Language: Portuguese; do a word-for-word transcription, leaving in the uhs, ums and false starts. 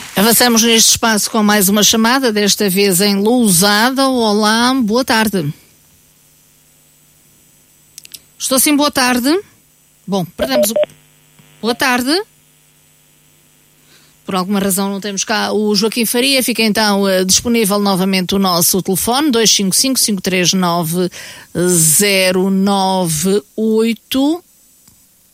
Avançamos neste espaço com mais uma chamada, desta vez em Lousada. Olá, boa tarde. Estou sim, boa tarde. Bom, perdemos o... Boa tarde. Por alguma razão não temos cá o Joaquim Faria. Fica então uh, disponível novamente o nosso telefone dois cinco cinco, cinco três nove, zero nove oito.